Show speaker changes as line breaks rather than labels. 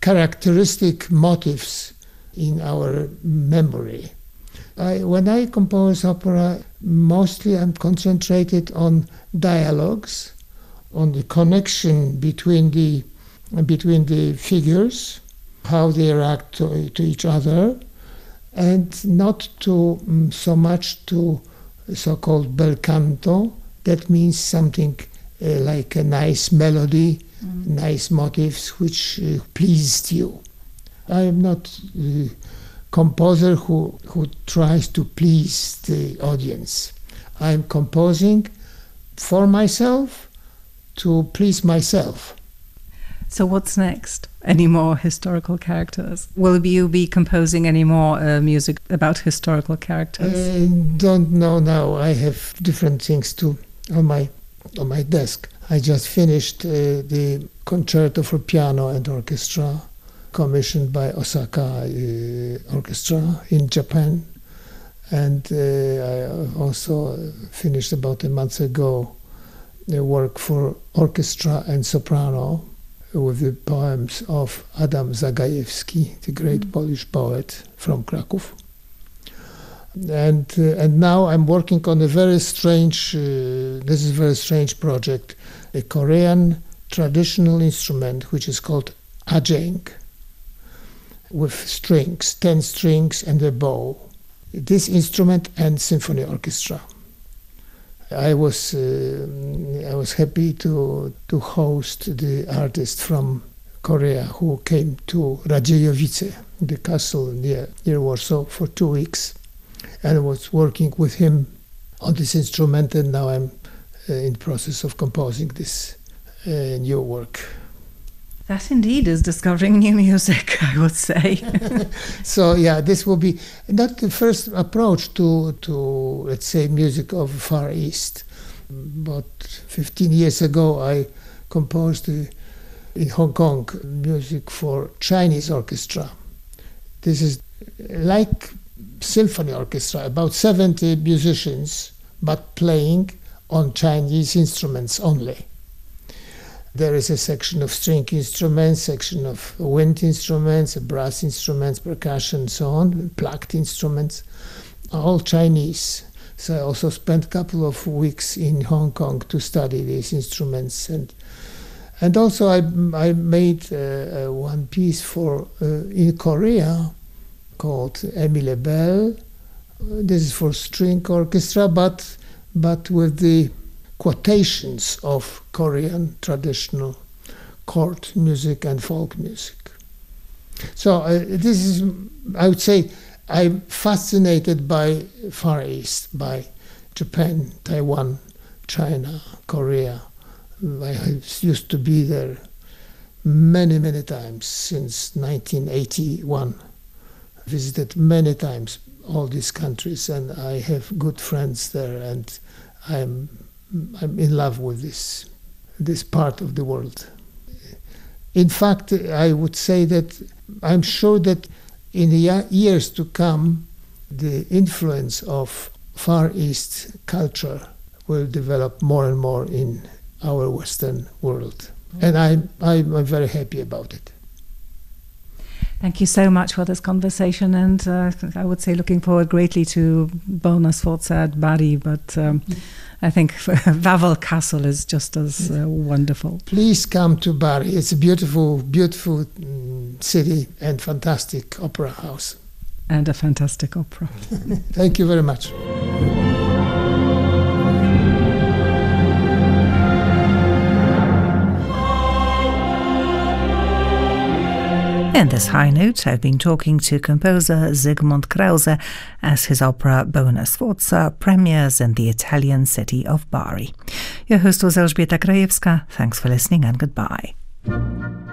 characteristic motifs in our memory. When I compose opera, mostly I'm concentrated on dialogues, on the connection between the figures, how they react to each other, and not so much to so-called bel canto. That means something like a nice melody, nice motifs which pleased you. I am not a composer who tries to please the audience. I am composing for myself to please myself.
So what's next? Any more historical characters? Will you be composing any more music about historical characters?
Don't know now. I have different things on my desk. I just finished the concerto for piano and orchestra, commissioned by Osaka Orchestra in Japan. And I also finished about a month ago the work for orchestra and soprano with the poems of Adam Zagajewski, the great Polish poet from Kraków. And now I'm working on a very strange, this is a very strange project, a Korean traditional instrument which is called ajeng, with strings, 10 strings and a bow. This instrument and symphony orchestra. I was happy to host the artist from Korea who came to Radziejowice, the castle near Warsaw, for 2 weeks, and I was working with him on this instrument, and now I'm in the process of composing this new work.
That indeed is discovering new music, I would say.
So yeah, this will be not the first approach to let's say music of Far East. But 15 years ago I composed in Hong Kong music for Chinese orchestra. This is like symphony orchestra, about 70 musicians, but playing on Chinese instruments only. There is a section of string instruments, section of wind instruments, brass instruments, percussion, and so on, plucked instruments, all Chinese. So I also spent a couple of weeks in Hong Kong to study these instruments, and also I made one piece for in Korea called Émile Bell. This is for string orchestra, but with the quotations of Korean traditional court music and folk music. So this is, I would say, I'm fascinated by Far East, by Japan, Taiwan, China, Korea. I used to be there many, many times since 1981. Visited many times all these countries, and I have good friends there, and I'm in love with this part of the world. In fact, I would say that I'm sure that in the years to come, the influence of Far East culture will develop more and more in our Western world. And I'm very happy about it.
Thank you so much for this conversation, and I would say looking forward greatly to Bona Sforza at Bari, but I think Wawel Castle is just as wonderful.
Please come to Bari. It's a beautiful, beautiful city and fantastic opera house.
And a fantastic opera.
Thank you very much.
In this high note, I've been talking to composer Zygmunt Krause as his opera Bona Sforza premieres in the Italian city of Bari. Your host was Elżbieta Krajewska. Thanks for listening and goodbye.